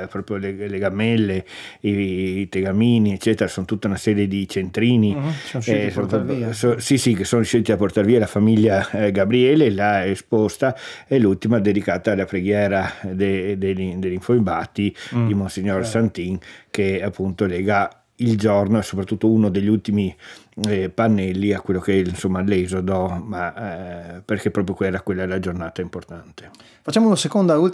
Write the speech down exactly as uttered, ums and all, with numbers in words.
proprio le, le gamelle, i, i tegamini eccetera, sono tutta una serie di centrini. Uh-huh. Sono riusciti eh, a portare via. So, sì sì che sono riusciti a portare via la famiglia eh, Gabriele, l'ha esposta, e l'ultima dedicata alla preghiera de, de, de, degli infoibati mm. di Monsignor eh. Santin, che appunto lega il giorno e soprattutto uno degli ultimi eh, pannelli a quello che è insomma l'esodo, ma eh, perché proprio quella, quella è la giornata importante. Facciamo una seconda